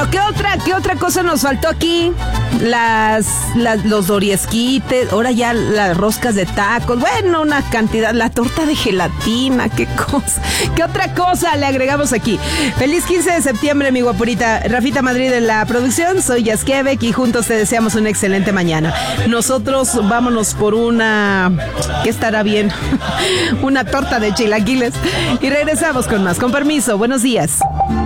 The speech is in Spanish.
Bueno, ¿qué otra cosa nos faltó aquí? Los doriesquites, ahora ya las roscas de tacos, bueno, una cantidad, la torta de gelatina, qué cosa. ¿Qué otra cosa le agregamos aquí? Feliz 15 de septiembre, mi guapurita. Rafita Madrid en la producción, soy Yasquebec y juntos te deseamos una excelente mañana. Nosotros vámonos por ¿qué estará bien? Una torta de chilaquiles y regresamos con más. Con permiso, buenos días.